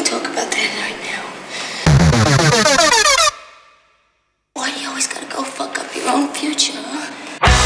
talk about that right now. Why do you always gotta go fuck up your own future, huh?